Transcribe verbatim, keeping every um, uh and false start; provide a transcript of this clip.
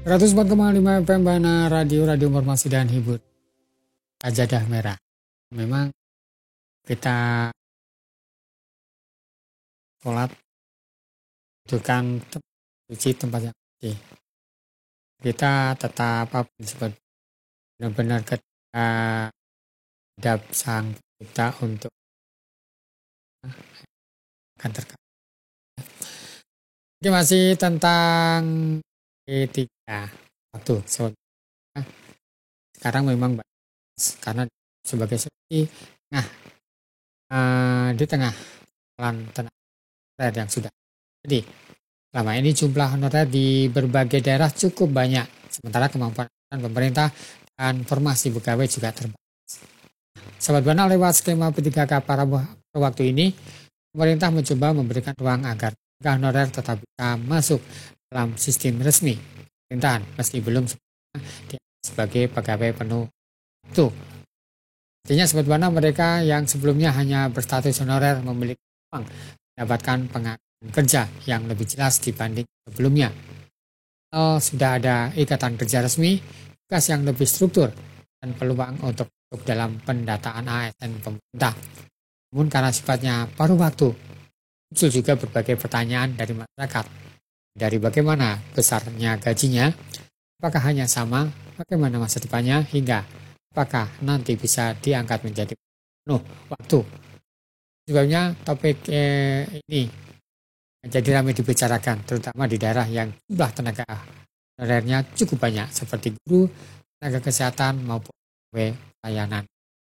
seratus empat koma lima F M Bana Radio, Radio Informasi dan Hibur. Sajadah Merah. Memang kita sholat itu kan suci, tempat yang suci. Kita tetap apa disebut benar-benar ketika hadap sang kita untuk akan terkait. Ini masih tentang ketiga waktu. So, sekarang memang karena sebagai seperti nah uh, di tengah pelan tenaga yang sudah. Jadi selama ini jumlah honorer di berbagai daerah cukup banyak, sementara kemampuan pemerintah dan formasi pegawai juga terbatas. Sahabat Bana, lewat skema P tiga K para waktu ini, pemerintah mencoba memberikan ruang agar honorer tetap bisa masuk dalam sistem resmi pemerintahan meski belum sebagai pegawai penuh itu. Artinya Sahabat Bana, mereka yang sebelumnya hanya berstatus honorer memiliki ruang mendapatkan pengakuan kerja yang lebih jelas dibanding sebelumnya. Oh, sudah ada ikatan kerja resmi, tugas yang lebih struktur, dan peluang untuk masuk dalam pendataan A S N pemerintah. Namun karena sifatnya paruh waktu, muncul juga berbagai pertanyaan dari masyarakat. Dari bagaimana besarnya gajinya, apakah hanya sama, bagaimana masa depannya, hingga apakah nanti bisa diangkat menjadi penuh waktu. Sebabnya topik eh, ini menjadi ramai dibicarakan, terutama di daerah yang jumlah tenaga honorernya cukup banyak, seperti guru, tenaga kesehatan, maupun pelayanan.